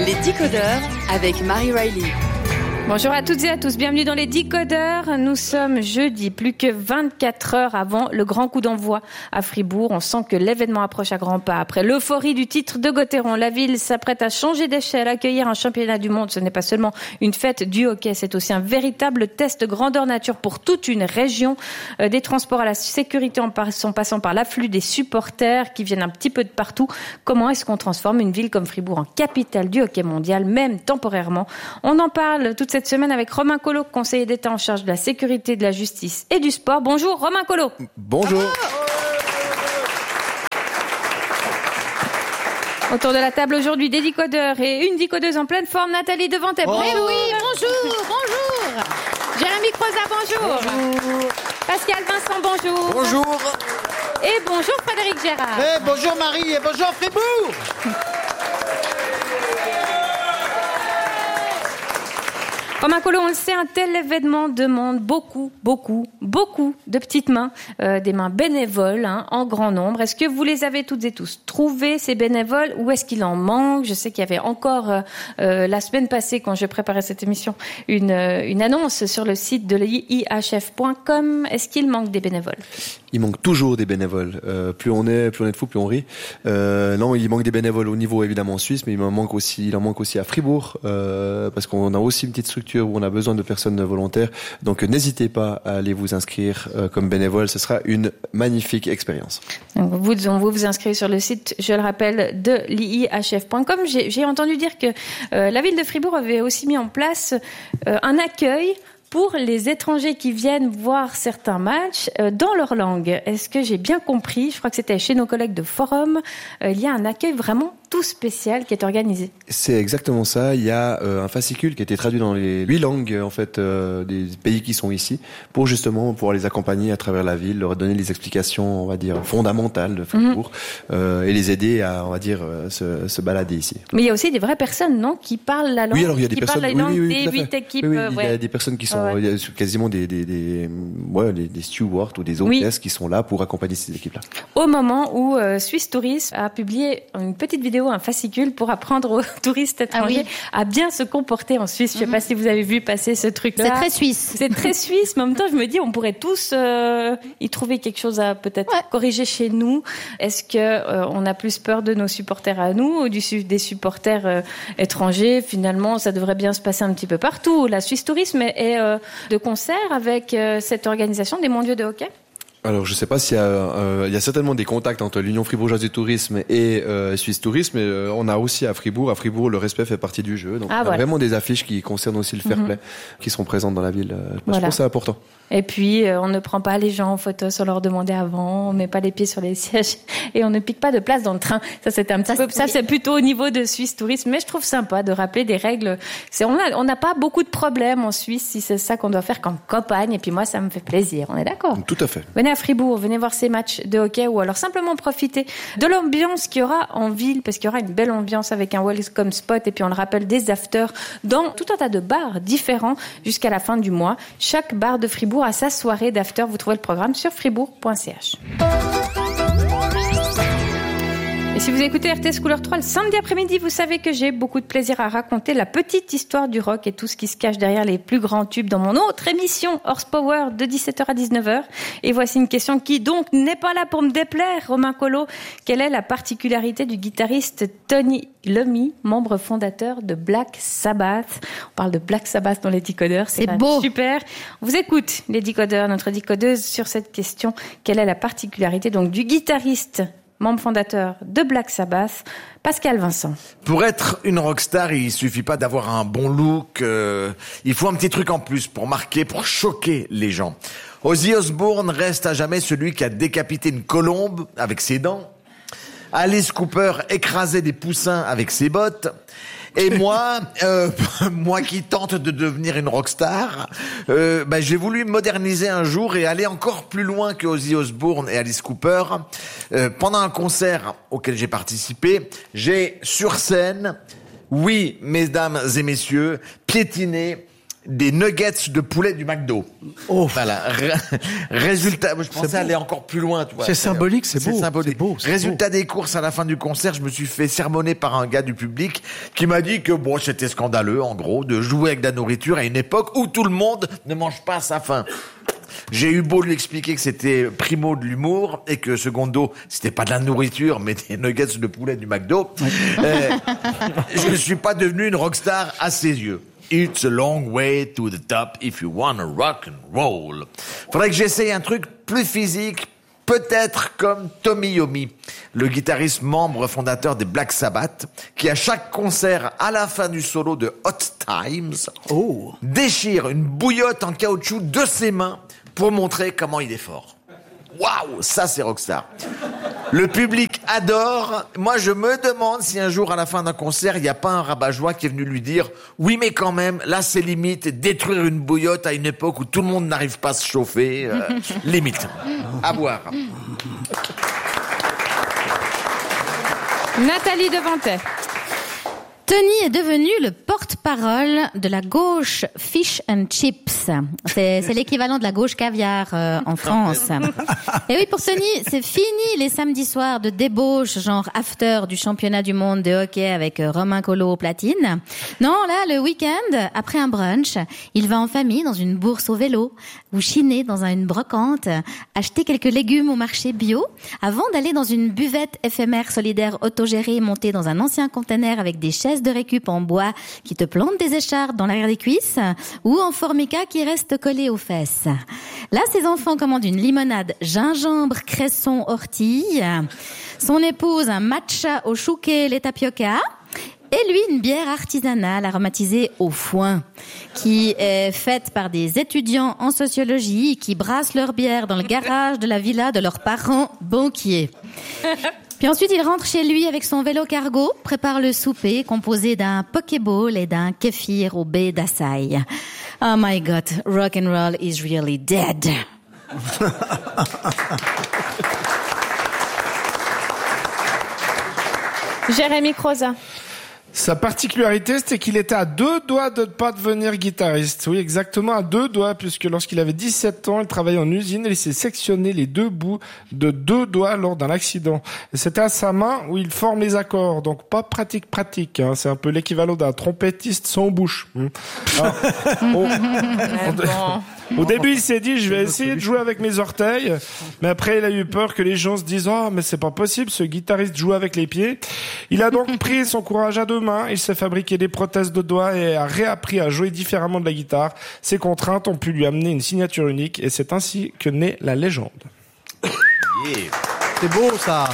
Les Décodeurs avec Marie Riley. Bonjour à toutes et à tous, bienvenue dans les Décodeurs. Nous sommes jeudi, plus que 24 heures avant le grand coup d'envoi à Fribourg. On sent que l'événement approche à grands pas. Après l'euphorie du titre de Gauthieron, la ville s'apprête à changer d'échelle, accueillir un championnat du monde. Ce n'est pas seulement une fête du hockey, c'est aussi un véritable test grandeur nature pour toute une région. Des transports à la sécurité en passant par l'afflux des supporters qui viennent un petit peu de partout. Comment est-ce qu'on transforme une ville comme Fribourg en capitale du hockey mondial, même temporairement? On en parle toute cette semaine avec Romain Collot, conseiller d'État en charge de la sécurité, de la justice et du sport. Bonjour Romain Collot. Bonjour. Autour de la table aujourd'hui, des décodeurs et une décodeuse en pleine forme, Nathalie Devantep. Oh. Eh oui, bonjour. Jérémy Croza, bonjour. Pascal Vincent, bonjour. Bonjour. Et bonjour Frédéric Gérard. Bonjour Marie et bonjour Fribourg. Romain Collot, on le sait, un tel événement demande beaucoup de petites mains, des mains bénévoles, en grand nombre. Est-ce que vous les avez toutes et tous trouvés, ces bénévoles, ou est-ce qu'il en manque? Je sais qu'il y avait encore, la semaine passée, quand je préparais cette émission, une annonce sur le site de l'IHF.com. Est-ce qu'il manque des bénévoles? Il manque toujours des bénévoles. Plus on est de fous, plus on rit. Non, il manque des bénévoles au niveau évidemment suisse, mais il en manque aussi à Fribourg, parce qu'on a aussi une petite structure où on a besoin de personnes volontaires. Donc n'hésitez pas à aller vous inscrire comme bénévole. Ce sera une magnifique expérience. Donc, vous inscrivez sur le site, je le rappelle, de l'IHF.com. J'ai entendu dire que la ville de Fribourg avait aussi mis en place un accueil pour les étrangers qui viennent voir certains matchs dans leur langue. Est-ce que j'ai bien compris? Je crois que c'était chez nos collègues de Forum. Il y a un accueil vraiment tout spécial qui est organisé. C'est exactement ça. Il y a un fascicule qui a été traduit dans les 8 langues en fait des pays qui sont ici pour justement pouvoir les accompagner à travers la ville, leur donner les explications, on va dire fondamentales de Fribourg et les aider à, on va dire, se balader ici. Mais il y a aussi des vraies personnes, non, qui parlent la langue. Oui, alors il y a des personnes, des 8 équipes. Oui, il y a des personnes qui sont il y a quasiment des stewards ou des hôtesses qui sont là pour accompagner ces équipes-là. Au moment où Suisse Tourisme a publié une petite vidéo, un fascicule pour apprendre aux touristes étrangers à bien se comporter en Suisse. Je sais pas si vous avez vu passer ce truc-là. C'est très suisse. C'est très suisse, mais en même temps, je me dis, on pourrait tous y trouver quelque chose à peut-être corriger chez nous. Est-ce que on a plus peur de nos supporters à nous ou des supporters étrangers? Finalement, ça devrait bien se passer un petit peu partout. La Suisse Tourisme est de concert avec cette organisation des mondiaux de hockey. Alors, je sais pas s'il y a, il y a certainement des contacts entre l'Union fribourgeoise du tourisme et Suisse Tourisme, mais on a aussi à Fribourg. À Fribourg, le respect fait partie du jeu. Donc, on a vraiment des affiches qui concernent aussi le fair play, qui sont présentes dans la ville. Je pense que c'est important. Et puis, on ne prend pas les gens en photo sans leur demander avant, on met pas les pieds sur les sièges et on ne pique pas de place dans le train. Ça, c'était un petit peu, ça, c'est plutôt au niveau de Suisse Tourisme, mais je trouve sympa de rappeler des règles. On n'a pas beaucoup de problèmes en Suisse si c'est ça qu'on doit faire comme campagne, et puis moi, ça me fait plaisir. On est d'accord? Tout à fait. Venez à Fribourg, venez voir ces matchs de hockey ou alors simplement profiter de l'ambiance qu'il y aura en ville, parce qu'il y aura une belle ambiance avec un welcome spot et puis on le rappelle des afters dans tout un tas de bars différents jusqu'à la fin du mois. Chaque bar de Fribourg a sa soirée d'after. Vous trouvez le programme sur fribourg.ch. Et si vous écoutez RTS Couleur 3 le samedi après-midi, vous savez que j'ai beaucoup de plaisir à raconter la petite histoire du rock et tout ce qui se cache derrière les plus grands tubes dans mon autre émission Horsepower de 17h à 19h. Et voici une question qui donc n'est pas là pour me déplaire, Romain Collot. Quelle est la particularité du guitariste Tony Iommi, membre fondateur de Black Sabbath? On parle de Black Sabbath dans les décodeurs. C'est beau. Super. On vous écoute, les décodeurs, notre décodeuse sur cette question. Quelle est la particularité donc du guitariste membre fondateur de Black Sabbath, Pascal Vincent? Pour être une rockstar, il suffit pas d'avoir un bon look, il faut un petit truc en plus pour marquer, pour choquer les gens. Ozzy Osbourne reste à jamais celui qui a décapité une colombe avec ses dents. Alice Cooper écrasait des poussins avec ses bottes. Et moi, moi qui tente de devenir une rockstar, j'ai voulu moderniser un jour et aller encore plus loin que Ozzy Osbourne et Alice Cooper. Pendant un concert auquel j'ai participé, j'ai sur scène, oui, mesdames et messieurs, piétiné des nuggets de poulet du McDo. Oh. Voilà. Résultat, je pensais aller encore plus loin. Tu vois. C'est symbolique, c'est beau. Symbolique. C'est beau, c'est Résultat des courses, à la fin du concert, je me suis fait sermonner par un gars du public qui m'a dit que bon, c'était scandaleux, en gros, de jouer avec de la nourriture à une époque où tout le monde ne mange pas à sa faim. J'ai eu beau lui expliquer que c'était primo de l'humour et que secondo, c'était pas de la nourriture mais des nuggets de poulet du McDo. Je ne suis pas devenu une rockstar à ses yeux. It's a long way to the top if you wanna rock and roll. Faudrait que j'essaye un truc plus physique, peut-être comme Tommy Yomi, le guitariste membre fondateur des Black Sabbath, qui à chaque concert, à la fin du solo de Hot Times, déchire une bouillotte en caoutchouc de ses mains pour montrer comment il est fort. Waouh, ça c'est rockstar. Le public adore. Moi, je me demande si un jour, à la fin d'un concert, il n'y a pas un rabat-joie qui est venu lui dire « Oui, mais quand même, là, c'est limite. Détruire une bouillotte à une époque où tout le monde n'arrive pas à se chauffer. Limite. » À boire. Nathalie Devantet. Tony est devenu le porte-parole de la gauche Fish and Chips. C'est l'équivalent de la gauche caviar en France. Et oui, pour Tony, c'est fini les samedis soirs de débauche, genre after du championnat du monde de hockey avec Romain Collot au platine. Non, là, le week-end, après un brunch, il va en famille dans une bourse au vélo ou chiner dans une brocante, acheter quelques légumes au marché bio avant d'aller dans une buvette éphémère solidaire autogérée montée dans un ancien conteneur avec des chaises de récup en bois qui te plantent des écharpes dans l'arrière des cuisses ou en formica qui reste collé aux fesses. Là, ses enfants commandent une limonade gingembre, cresson, ortie. Son épouse, un matcha au chouquet, les tapioca. Et lui, une bière artisanale aromatisée au foin, qui est faite par des étudiants en sociologie qui brassent leur bière dans le garage de la villa de leurs parents banquiers. Puis ensuite, il rentre chez lui avec son vélo cargo, prépare le souper composé d'un pokéball et d'un kéfir au baie d'Açaï. Oh my God, rock and roll is really dead. Jérémy Croza. Sa particularité, c'était qu'il était à 2 doigts de ne pas devenir guitariste. Oui, exactement, à 2 doigts, puisque lorsqu'il avait 17 ans, il travaillait en usine et il s'est sectionné les 2 bouts de 2 doigts lors d'un accident. Et c'était à sa main où il forme les accords, donc pas pratique, hein. C'est un peu l'équivalent d'un trompettiste sans bouche. Alors, au début, il s'est dit, je vais essayer de jouer avec mes orteils, mais après, il a eu peur que les gens se disent, oh, mais c'est pas possible, ce guitariste joue avec les pieds. Il a donc pris son courage à 2 mains, il s'est fabriqué des prothèses de doigts et a réappris à jouer différemment de la guitare. Ses contraintes ont pu lui amener une signature unique et c'est ainsi que naît la légende. C'est beau, ça.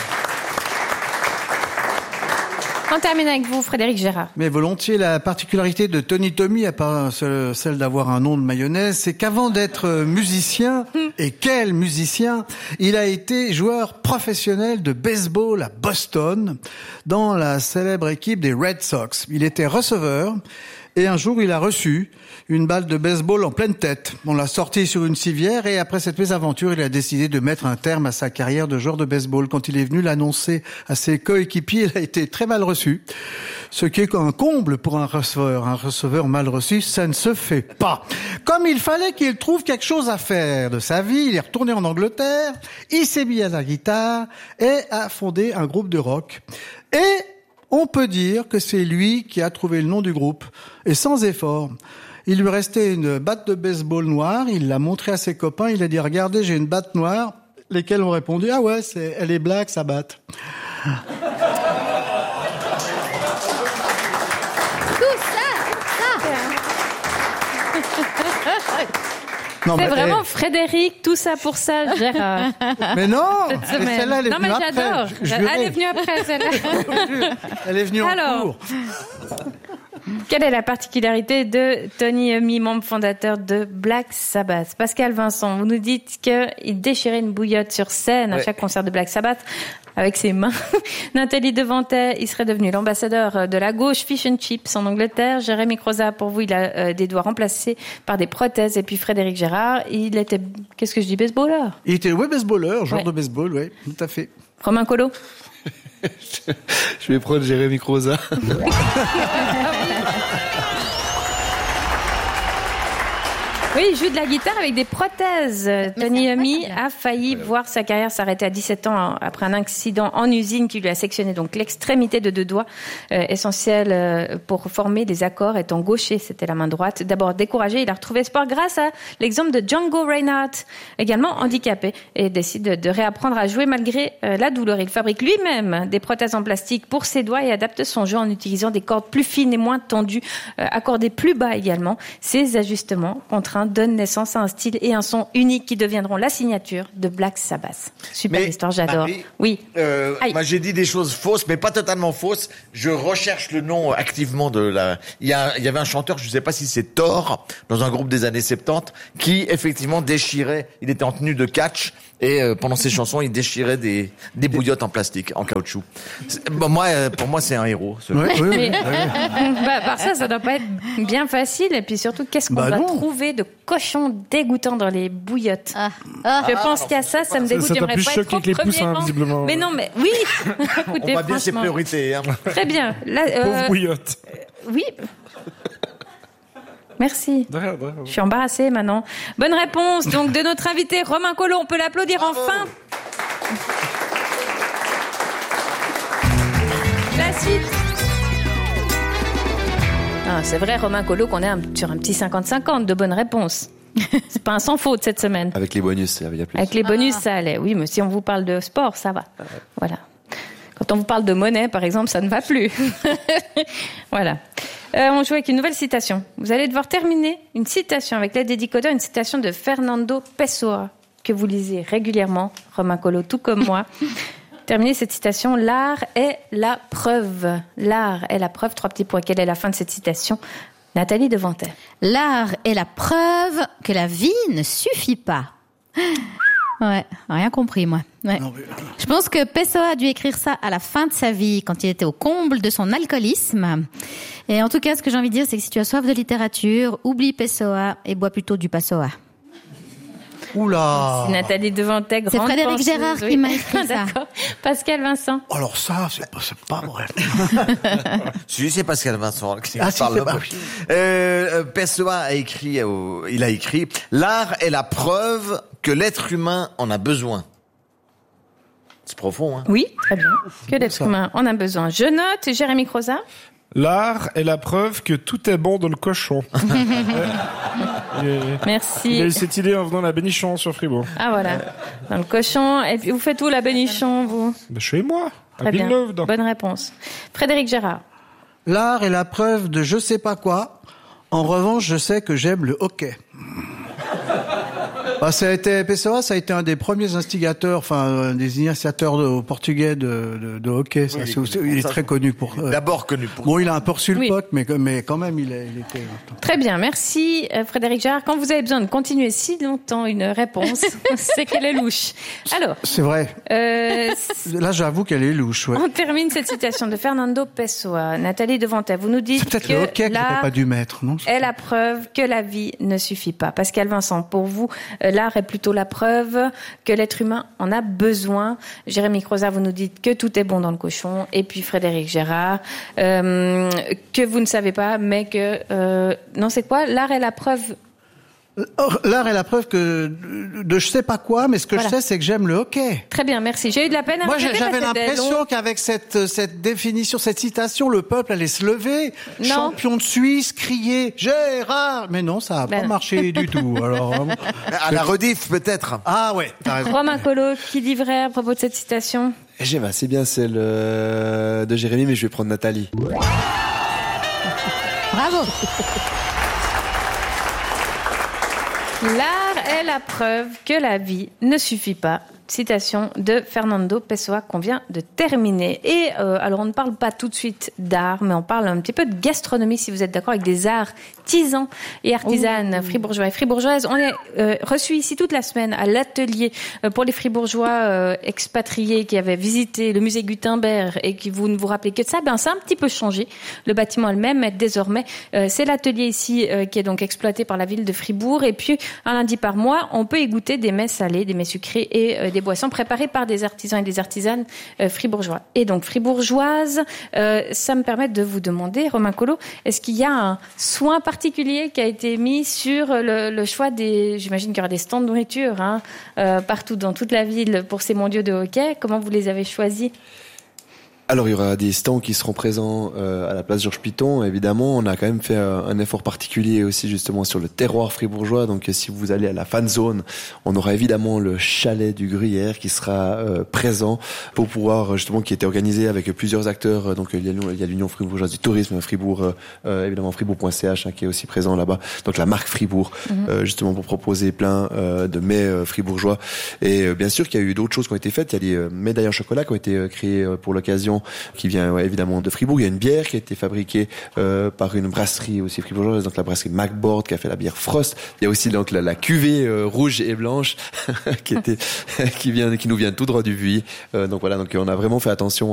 On termine avec vous, Frédéric Gérard. Mais volontiers, la particularité de Tony Tommy, à part celle d'avoir un nom de mayonnaise, c'est qu'avant d'être musicien, et quel musicien, il a été joueur professionnel de baseball à Boston, dans la célèbre équipe des Red Sox. Il était receveur, et un jour, il a reçu une balle de baseball en pleine tête. On l'a sorti sur une civière et après cette mésaventure, il a décidé de mettre un terme à sa carrière de joueur de baseball. Quand il est venu l'annoncer à ses coéquipiers, il a été très mal reçu. Ce qui est un comble pour un receveur. Un receveur mal reçu, ça ne se fait pas. Comme il fallait qu'il trouve quelque chose à faire de sa vie, il est retourné en Angleterre, il s'est mis à la guitare et a fondé un groupe de rock. Et on peut dire que c'est lui qui a trouvé le nom du groupe. Et sans effort. Il lui restait une batte de baseball noire, il l'a montré à ses copains, il a dit « Regardez, j'ai une batte noire », lesquels ont répondu « Ah ouais, elle est Black Sabbath ». Non, c'est vraiment Frédéric, tout ça pour ça, Gérard. Mais non, celle-là, elle est venue après. J'adore. Elle est venue après, celle-là. Elle est venue en cours. Quelle est la particularité de Tony Iommi, membre fondateur de Black Sabbath? Pascal Vincent, vous nous dites qu'il déchirait une bouillotte sur scène à chaque concert de Black Sabbath avec ses mains. Nathalie Devantet, il serait devenu l'ambassadeur de la gauche Fish and Chips en Angleterre. Jérémy Croza, pour vous, il a des doigts remplacés par des prothèses. Et puis Frédéric Gérard, il était, qu'est-ce que je dis, baseballeur? Il était, baseballeur, joueur de baseball, oui, tout à fait. Romain Collot? Je vais prendre Jérémy Croza. Oui, il joue de la guitare avec des prothèses. Tony Iommi a failli voir sa carrière s'arrêter à 17 ans après un accident en usine qui lui a sectionné donc l'extrémité de 2 doigts, essentiel pour former des accords étant gaucher, c'était la main droite. D'abord découragé, il a retrouvé espoir grâce à l'exemple de Django Reinhardt, également handicapé, et décide de réapprendre à jouer malgré la douleur. Il fabrique lui-même des prothèses en plastique pour ses doigts et adapte son jeu en utilisant des cordes plus fines et moins tendues, accordées plus bas également. Ces ajustements contraints donnent naissance à un style et un son unique qui deviendront la signature de Black Sabbath. Super histoire, j'adore. Marie, oui. Moi, j'ai dit des choses fausses, mais pas totalement fausses. Je recherche le nom activement de la... Il y avait un chanteur, je ne sais pas si c'est Thor, dans un groupe des années 70, qui, effectivement, déchirait, il était en tenue de catch, et pendant ses chansons, il déchirait des bouillottes en plastique, en caoutchouc. Bon, pour moi, c'est un héros. Mais, par ça doit pas être bien facile. Et puis surtout, qu'est-ce qu'on va trouver de cochon dégoûtant dans les bouillottes? Je pense qu'il y a ça me dégoûte. J'aimerais pas être trop les poussins, visiblement. Mais non, mais oui. Écoutez, on va bien ses priorités. Hein. Très bien. Pauvre bouillotte. Oui. Merci. Je suis embarrassée maintenant. Bonne réponse donc de notre invité Romain Collot. On peut l'applaudir enfin. La suite. Ah, c'est vrai, Romain Collot, qu'on est sur un petit 50-50 de bonnes réponses. C'est pas un sans faute cette semaine. Avec les bonus, il y a plus. Avec les bonus, ça allait. Oui, mais si on vous parle de sport, ça va. Voilà. Quand on vous parle de monnaie, par exemple, ça ne va plus. Voilà. On joue avec une nouvelle citation. Vous allez devoir terminer une citation avec l'aide des décodeurs, une citation de Fernando Pessoa, que vous lisez régulièrement, Romain Collot, tout comme moi. Terminez cette citation. L'art est la preuve. L'art est la preuve. 3 petits points. Quelle est la fin de cette citation? Nathalie Devantet. L'art est la preuve que la vie ne suffit pas. Ouais, rien compris, moi. Ouais. Je pense que Pessoa a dû écrire ça à la fin de sa vie, quand il était au comble de son alcoolisme. Et en tout cas, ce que j'ai envie de dire, c'est que si tu as soif de littérature, oublie Pessoa et bois plutôt du Passoa. Oula. C'est Nathalie Devantet, grande C'est Frédéric penseuse, Gérard qui m'a écrit ça. D'accord. Pascal Vincent. Alors ça, c'est pas vrai. Si, c'est Pascal Vincent qui Ah, si, parle. c'est Pessoa a écrit, il a écrit, l'art est la preuve que l'être humain en a besoin. C'est profond, hein? Oui, très bien. Que l'être humain en a besoin. Je note, Jérémy Croza. L'art est la preuve que tout est bon dans le cochon. Merci. Il a eu cette idée en venant à la Bénichon sur Fribourg. Ah voilà, dans le cochon. Et puis vous faites où la Bénichon, vous? Chez moi, à Très bien. Villeneuve. Bonne réponse. Frédéric Gérard. L'art est la preuve de je sais pas quoi. En revanche, je sais que j'aime le hockey. Pessoa, ça a été un des premiers instigateurs, des initiateurs au portugais de hockey. Ça, il est très connu pour. D'abord connu pour. Bon, il a un peu reçu le pote, mais quand même, il était. Très bien, merci Frédéric Gérard. Quand vous avez besoin de continuer si longtemps une réponse, c'est qu'elle est louche. Alors. C'est vrai. Là, j'avoue qu'elle est louche. Ouais. On termine cette citation de Fernando Pessoa. Nathalie Devantet, vous nous dites c'est peut-être que le hockey l'art qu'il n'aurait pas dû mettre, non? est la preuve que la vie ne suffit pas. Pascal Vincent, pour vous, l'art est plutôt la preuve que l'être humain en a besoin. Jérémy Croza, vous nous dites que tout est bon dans le cochon. Et puis Frédéric Gérard, que vous ne savez pas, mais que... non, c'est quoi? L'art est la preuve... L'art est la preuve que de je sais pas quoi, mais ce que je sais, c'est que j'aime le hockey. Très bien, merci. J'ai eu de la peine à Moi, répéter j'avais parce que c'était l'impression long. qu'avec cette définition, cette citation, le peuple allait se lever, Non. champion de Suisse, crier Gérard. Mais non, ça a pas non. marché du tout. Alors, vraiment. À la rediff, peut-être. Ah ouais, t'as raison. Romain Collot, qui dit vrai à propos de cette citation? J'aime assez bien celle de Jérémy, mais je vais prendre Nathalie. Bravo. L'art est la preuve que la vie ne suffit pas. Citation de Fernando Pessoa qu'on vient de terminer. Et alors on ne parle pas tout de suite d'art, mais on parle un petit peu de gastronomie, si vous êtes d'accord, avec des artisans et artisanes fribourgeois et fribourgeoises. On est reçus ici toute la semaine à l'atelier pour les fribourgeois expatriés qui avaient visité le musée Gutenberg et qui vous ne vous rappelez que de ça. Ben ça a un petit peu changé. Le bâtiment elle-même, mais désormais c'est l'atelier ici qui est donc exploité par la ville de Fribourg. Et puis un lundi par mois, on peut y goûter des mets salés, des mets sucrés et des des boissons préparées par des artisans et des artisanes fribourgeois. Et donc fribourgeoises, ça me permet de vous demander, Romain Collot, est-ce qu'il y a un soin particulier qui a été mis sur le choix des... J'imagine qu'il y aura des stands de nourriture partout dans toute la ville pour ces mondiaux de hockey. Comment vous les avez choisis ? Alors, il y aura des stands qui seront présents à la place Georges Piton. Évidemment, on a quand même fait un effort particulier aussi justement sur le terroir fribourgeois. Donc, si vous allez à la fan zone, on aura évidemment le chalet du Gruyère qui sera présent pour pouvoir justement, qui était organisé avec plusieurs acteurs. Donc, il y a l'Union fribourgeoise du tourisme, Fribourg, évidemment Fribourg.ch qui est aussi présent là-bas. Donc, la marque Fribourg, justement pour proposer plein de mets fribourgeois. Et bien sûr qu'il y a eu d'autres choses qui ont été faites. Il y a des médailles en chocolat qui ont été créées pour l'occasion, qui vient évidemment de Fribourg. Il y a une bière qui a été fabriquée par une brasserie aussi fribourgeoise, donc la brasserie Macboard qui a fait la bière Frost. Il y a aussi donc la cuvée rouge et blanche qui nous vient tout droit du Vuilly. Donc voilà, donc on a vraiment fait attention